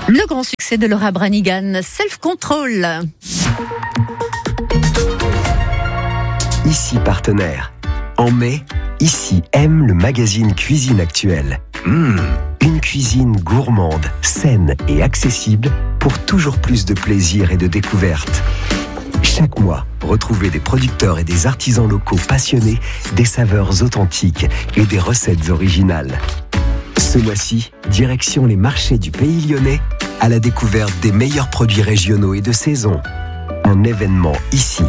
Le grand succès de Laura Branigan, Self Control. Ici partenaire. En mai, Ici aime le magazine Cuisine Actuelle. Une cuisine gourmande, saine et accessible pour toujours plus de plaisir et de découverte. Chaque mois, retrouvez des producteurs et des artisans locaux passionnés, des saveurs authentiques et des recettes originales. Ce mois-ci, direction les marchés du Pays Lyonnais à la découverte des meilleurs produits régionaux et de saison. Un événement ici.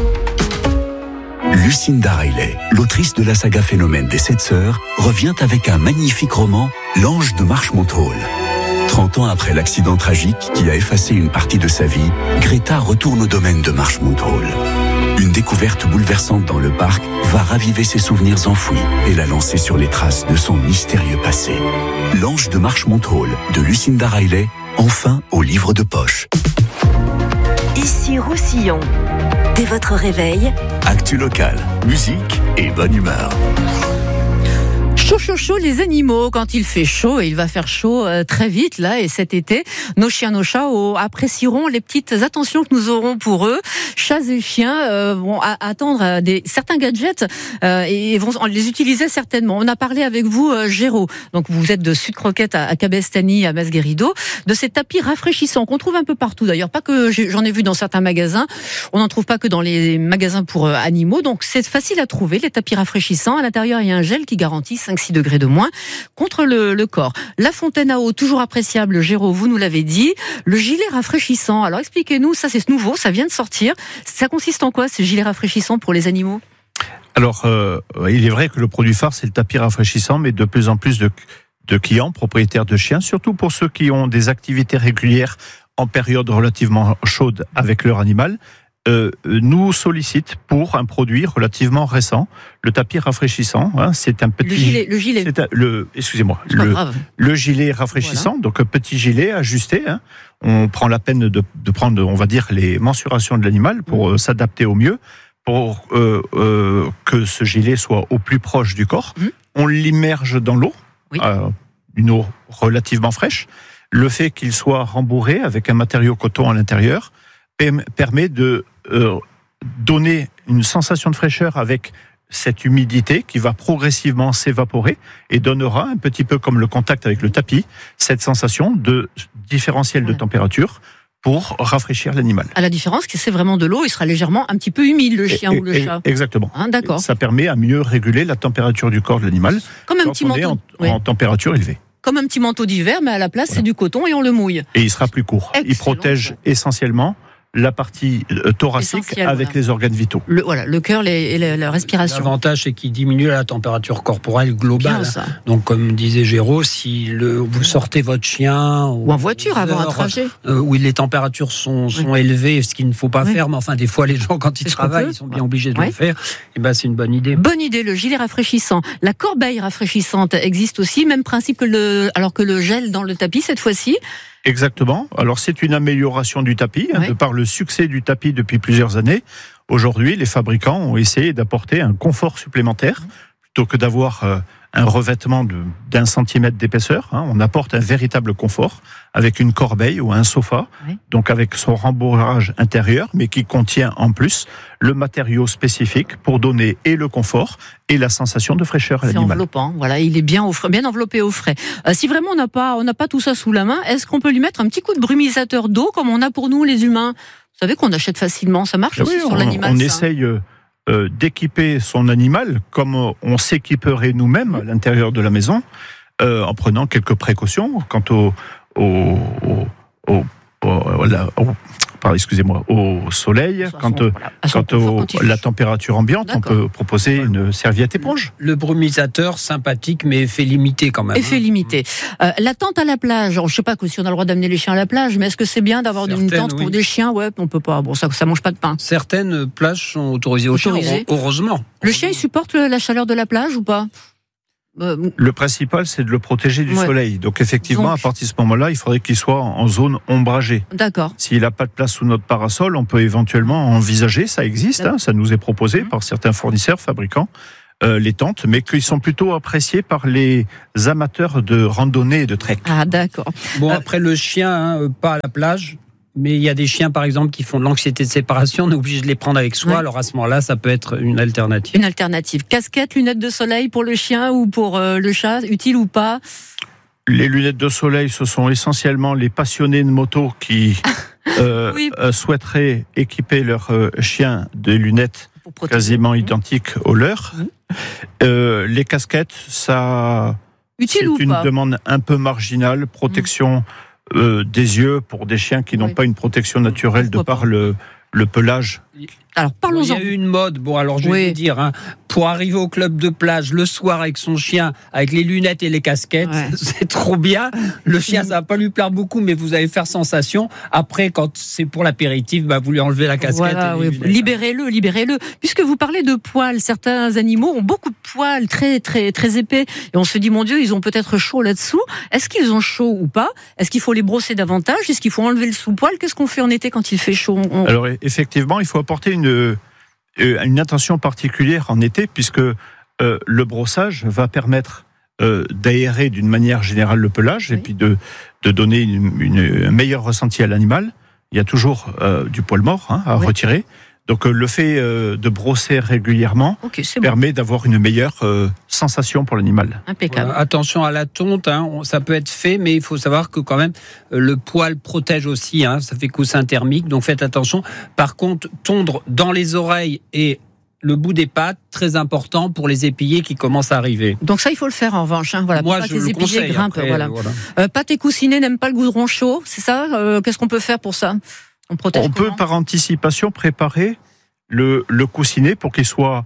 Lucinda Riley, l'autrice de la saga Phénomène des 7 sœurs, revient avec un magnifique roman, L'Ange de Marchmont Hall. 30 ans après l'accident tragique qui a effacé une partie de sa vie, Greta retourne au domaine de Marchmont Hall. Une découverte bouleversante dans le parc va raviver ses souvenirs enfouis et la lancer sur les traces de son mystérieux passé. L'Ange de Marchmont Hall de Lucinda Riley, enfin au livre de poche. Ici Roussillon. Dès votre réveil, Actu locale, musique et bonne humeur. Chaud, les animaux, quand il fait chaud, et il va faire chaud très vite, là, et cet été, nos chiens, nos chats apprécieront les petites attentions que nous aurons pour eux. Chats et chiens vont attendre certains gadgets et vont les utiliser certainement. On a parlé avec vous, Géraud, donc vous êtes de Sud Croquette à Cabestany, à Masguerido, de ces tapis rafraîchissants qu'on trouve un peu partout d'ailleurs, pas que j'en ai vu dans certains magasins, on n'en trouve pas que dans les magasins pour animaux, donc c'est facile à trouver, les tapis rafraîchissants. À l'intérieur, il y a un gel qui garantit 5-6 degrés de moins contre le corps. La fontaine à eau, toujours appréciable, Géraud, vous nous l'avez dit. Le gilet rafraîchissant, alors expliquez-nous, ça c'est nouveau, ça vient de sortir. Ça consiste en quoi, ces gilets rafraîchissants pour les animaux ? Alors, il est vrai que le produit phare, c'est le tapis rafraîchissant, mais de plus en plus de clients, propriétaires de chiens, surtout pour ceux qui ont des activités régulières en période relativement chaude avec leur animal, nous sollicite pour un produit relativement récent, le tapis rafraîchissant. C'est un petit le gilet. Le gilet rafraîchissant, voilà. Donc un petit gilet ajusté. On prend la peine de prendre, on va dire, les mensurations de l'animal pour s'adapter au mieux, pour que ce gilet soit au plus proche du corps. On l'immerge dans l'eau, une eau relativement fraîche. Le fait qu'il soit rembourré avec un matériau coton à l'intérieur permet de donner une sensation de fraîcheur avec cette humidité qui va progressivement s'évaporer et donnera, un petit peu comme le contact avec le tapis, cette sensation de différentiel de température pour rafraîchir l'animal. À la différence que c'est vraiment de l'eau, il sera légèrement un petit peu humide, le chien ou le chat. Exactement. D'accord. Ça permet à mieux réguler la température du corps de l'animal comme un petit manteau en température élevée. Comme un petit manteau d'hiver, mais à la place, c'est du coton et on le mouille. Et il sera plus court. Excellent. Il protège essentiellement la partie thoracique avec les organes vitaux. Le cœur et la respiration. L'avantage, c'est qu'il diminue la température corporelle globale. Donc, comme disait Géraud, si vous sortez votre chien... Ou en voiture, avant un trajet. Où les températures sont élevées, ce qu'il ne faut pas faire, mais enfin, des fois, les gens, quand ils travaillent, ils sont bien obligés de le faire. Et c'est une bonne idée. Bonne idée, le gilet rafraîchissant. La corbeille rafraîchissante existe aussi, même principe alors que le gel dans le tapis, cette fois-ci. Exactement. Alors, c'est une amélioration du tapis, de par le succès du tapis depuis plusieurs années. Aujourd'hui, les fabricants ont essayé d'apporter un confort supplémentaire, plutôt que d'avoir un revêtement d'1 centimètre d'épaisseur. On apporte un véritable confort avec une corbeille ou un sofa, donc avec son rembourrage intérieur, mais qui contient en plus le matériau spécifique pour donner et le confort et la sensation de fraîcheur à l'animal. C'est enveloppant, voilà, il est bien enveloppé au frais. Si vraiment on n'a pas tout ça sous la main, est-ce qu'on peut lui mettre un petit coup de brumisateur d'eau comme on a pour nous les humains ? Vous savez qu'on achète facilement, ça marche aussi sur l'animal. On essaye d'équiper son animal comme on s'équiperait nous-mêmes à l'intérieur de la maison, en prenant quelques précautions quant au soleil, quant à la température ambiante. D'accord. On peut proposer une serviette éponge. Le brumisateur, sympathique, mais effet limité quand même. Effet limité. La tente à la plage, je ne sais pas si on a le droit d'amener les chiens à la plage, mais est-ce que c'est bien d'avoir une tente pour des chiens ? On peut pas. Bon, ça mange pas de pain. Certaines plages sont autorisées aux chiens, heureusement. Le chien, il supporte la chaleur de la plage ou pas ? Le principal, c'est de le protéger du soleil. Donc effectivement, à partir de ce moment-là, il faudrait qu'il soit en zone ombragée. D'accord. S'il n'a pas de place sous notre parasol, on peut éventuellement envisager, ça existe, ça nous est proposé par certains fournisseurs, fabricants, les tentes, mais qu'ils sont plutôt appréciés par les amateurs de randonnée et de trek. Ah, d'accord. Bon, après le chien, pas à la plage. Mais il y a des chiens, par exemple, qui font de l'anxiété de séparation. On est obligé de les prendre avec soi. Ouais. Alors à ce moment-là, ça peut être une alternative. Une alternative. Casquette, lunettes de soleil pour le chien ou pour le chat, utile ou pas? Les lunettes de soleil, ce sont essentiellement les passionnés de moto qui oui. Souhaiteraient équiper leur chien de lunettes quasiment identiques aux leurs. Les casquettes, ça, utile c'est une demande un peu marginale. Protection des yeux pour des chiens qui n'ont pas une protection naturelle de par le pelage. Alors parlons-en. Il y a eu une mode, bon alors je vais vous dire, pour arriver au club de plage le soir avec son chien, avec les lunettes et les casquettes, c'est trop bien. Le chien, ça va pas lui plaire beaucoup, mais vous allez faire sensation. Après, quand c'est pour l'apéritif, vous lui enlevez la casquette. Voilà, et libérez-le. Puisque vous parlez de poils, certains animaux ont beaucoup de poils très, très, très épais. Et on se dit, mon Dieu, ils ont peut-être chaud là-dessous. Est-ce qu'ils ont chaud ou pas? Est-ce qu'il faut les brosser davantage? Est-ce qu'il faut enlever le sous-poil? Qu'est-ce qu'on fait en été quand il fait chaud? Alors, effectivement, il faut apporter une attention particulière en été, puisque le brossage va permettre d'aérer d'une manière générale le pelage et puis de donner un meilleur ressenti à l'animal. Il y a toujours du poil mort à retirer. Donc le fait de brosser régulièrement permet d'avoir une meilleure sensation pour l'animal. Impeccable. Attention à la tonte, ça peut être fait, mais il faut savoir que quand même le poil protège aussi, ça fait coussin thermique, donc faites attention. Par contre, tondre dans les oreilles et le bout des pattes, très important pour les épillés qui commencent à arriver. Donc ça, il faut le faire en revanche. Voilà, moi, pour pas je le conseille. Grimpent, après, voilà. Pâtes et coussinets n'aiment pas le goudron chaud, c'est ça? Qu'est-ce qu'on peut faire pour ça? On peut par anticipation préparer le coussinet pour qu'il soit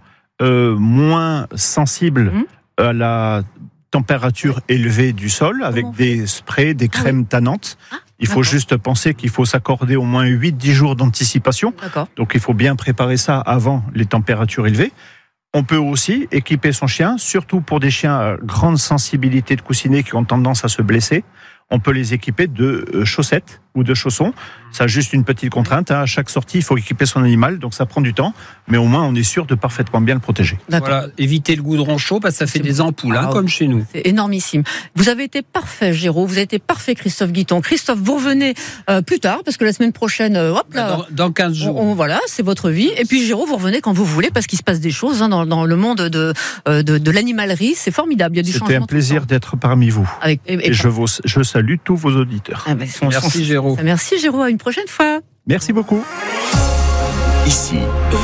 moins sensible à la température élevée du sol, avec des sprays, des crèmes tannantes. Il faut juste penser qu'il faut s'accorder au moins 8-10 jours d'anticipation. Donc il faut bien préparer ça avant les températures élevées. On peut aussi équiper son chien, surtout pour des chiens à grande sensibilité de coussinets qui ont tendance à se blesser. On peut les équiper de chaussettes ou de chaussons. Ça a juste une petite contrainte. À chaque sortie, il faut équiper son animal, donc ça prend du temps. Mais au moins, on est sûr de parfaitement bien le protéger. Voilà, éviter le goudron chaud, parce que ça fait des ampoules, comme chez nous. C'est énormissime. Vous avez été parfait, Géraud. Vous avez été parfait, Christophe Guiton. Christophe, vous revenez plus tard, parce que la semaine prochaine, dans 15 jours. Voilà, c'est votre vie. Et puis, Géraud, vous revenez quand vous voulez, parce qu'il se passe des choses dans le monde de l'animalerie. C'est formidable. Il y a du changement. C'était un plaisir d'être parmi vous. Et je salue tous vos auditeurs. Merci, Géraud. Merci, Géraud. À une prochaine fois. Merci beaucoup. Ici,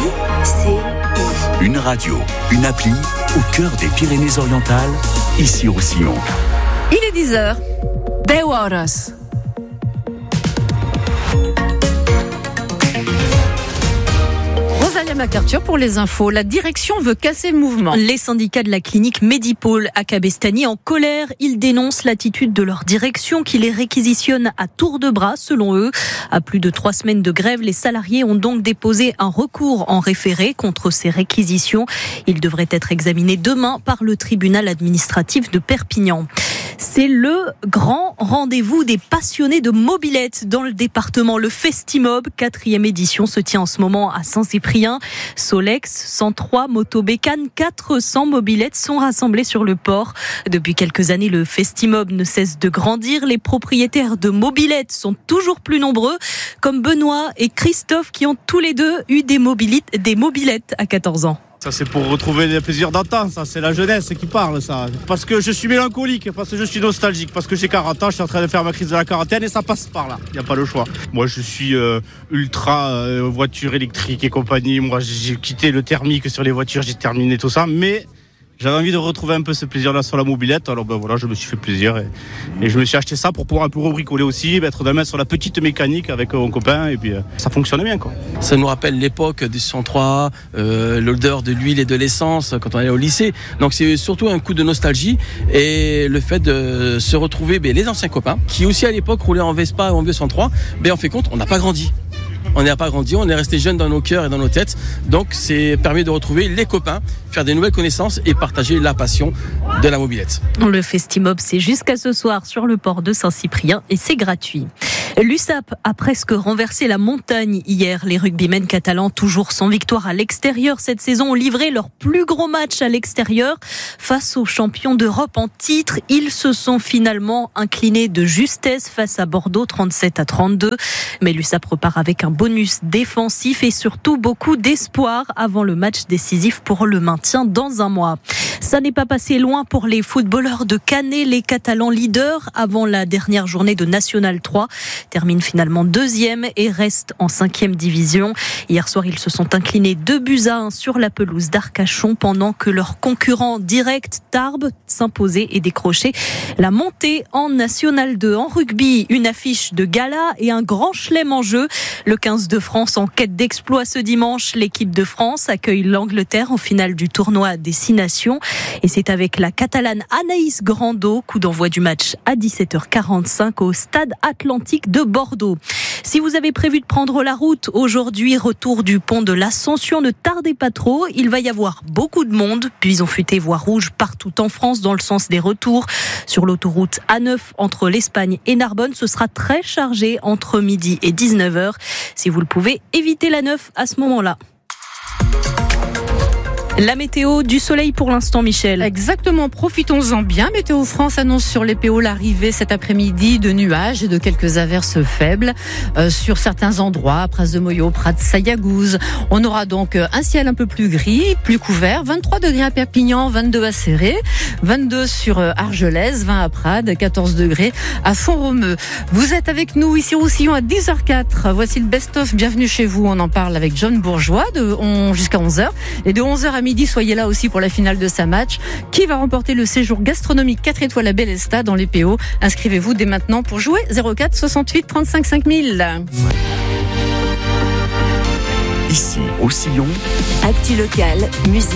une radio, une appli au cœur des Pyrénées-Orientales, ici Roussillon. Il est 10h. Des Horas. Rosalia MacArthur pour les infos. La direction veut casser le mouvement. Les syndicats de la clinique Medipôle à Cabestany en colère. Ils dénoncent l'attitude de leur direction qui les réquisitionne à tour de bras, selon eux. À plus de 3 semaines de grève, les salariés ont donc déposé un recours en référé contre ces réquisitions. Il devrait être examiné demain par le tribunal administratif de Perpignan. C'est le grand rendez-vous des passionnés de mobylettes dans le département. Le Festimob, 4e édition, se tient en ce moment à Saint-Cyprien. Solex, 103 motobécanes, 400 mobylettes sont rassemblées sur le port. Depuis quelques années, le Festimob ne cesse de grandir. Les propriétaires de mobylettes sont toujours plus nombreux, comme Benoît et Christophe qui ont tous les deux eu des mobylettes à 14 ans. Ça, c'est pour retrouver les plaisirs d'antan, ça, c'est la jeunesse qui parle, ça. Parce que je suis mélancolique, parce que je suis nostalgique, parce que j'ai 40 ans, je suis en train de faire ma crise de la quarantaine et ça passe par là. Il n'y a pas le choix. Moi, je suis ultra voiture électrique et compagnie. Moi, j'ai quitté le thermique sur les voitures, j'ai terminé tout ça, mais j'avais envie de retrouver un peu ce plaisir-là sur la mobilette. Alors voilà, je me suis fait plaisir et je me suis acheté ça pour pouvoir un peu rebricoler aussi, mettre la main sur la petite mécanique avec mon copain et puis ça fonctionne bien, quoi. Ça nous rappelle l'époque du 103, l'odeur de l'huile et de l'essence quand on allait au lycée. Donc c'est surtout un coup de nostalgie et le fait de se retrouver les anciens copains qui aussi à l'époque roulaient en Vespa ou en Vieux 103, en fait compte, on n'a pas grandi. On n'a pas grandi, on est resté jeunes dans nos cœurs et dans nos têtes. Donc c'est permis de retrouver les copains, faire des nouvelles connaissances et partager la passion de la mobilette. Le Festimob, c'est jusqu'à ce soir sur le port de Saint-Cyprien et c'est gratuit. L'USAP a presque renversé la montagne hier. Les rugbymen catalans, toujours sans victoire à l'extérieur cette saison, ont livré leur plus gros match à l'extérieur. Face aux champions d'Europe en titre, ils se sont finalement inclinés de justesse face à Bordeaux, 37-32. Mais l'USAP repart avec un bonus défensif et surtout beaucoup d'espoir avant le match décisif pour le maintien dans un mois. Ça n'est pas passé loin pour les footballeurs de Canet. Les Catalans leaders avant la dernière journée de National 3 terminent finalement 2e et restent en 5e division. Hier soir, ils se sont inclinés 2-1 sur la pelouse d'Arcachon pendant que leur concurrent direct Tarbes s'imposait et décrochait la montée en National 2. En rugby, une affiche de gala et un grand chelem en jeu. Le 15 de France en quête d'exploit ce dimanche. L'équipe de France accueille l'Angleterre en finale du tournoi des 6 nations. Et c'est avec la Catalane Anaïs Grando, coup d'envoi du match à 17h45 au Stade Atlantique de Bordeaux. Si vous avez prévu de prendre la route aujourd'hui, retour du pont de l'Ascension, ne tardez pas trop. Il va y avoir beaucoup de monde. Bison futé, voie rouge partout en France dans le sens des retours. Sur l'autoroute A9 entre l'Espagne et Narbonne, ce sera très chargé entre midi et 19h. Si vous le pouvez, évitez la 9 à ce moment-là. La météo, du soleil pour l'instant, Michel. Exactement, profitons-en bien. Météo France annonce sur les PO l'arrivée cet après-midi de nuages et de quelques averses faibles sur certains endroits, Pras de Moyo, Prades, Sayagouz. On aura donc un ciel un peu plus gris, plus couvert, 23 degrés à Perpignan, 22 à Céré, 22 sur Argelès, 20 à Prades, 14 degrés à Font-Romeu. Vous êtes avec nous ici au Roussillon à 10h04. Voici le best-of, bienvenue chez vous. On en parle avec John Bourgeois jusqu'à 11h. Et de 11h à midi, soyez là aussi pour la finale de sa match. Qui va remporter le séjour gastronomique 4 étoiles à Bellesta dans les PO? Inscrivez-vous dès maintenant pour jouer 04 68 35 5000. Ici, au Sillon. Actu locale, musique.